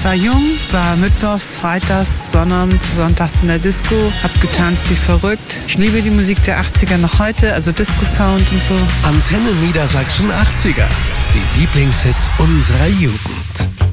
war jung, war mittwochs, freitags, sonntags in der Disco, hab getanzt wie verrückt. Ich liebe die Musik der 80er noch heute, also Disco-Sound und so. Antenne Niedersachsen 80er, die Lieblingshits unserer Jugend.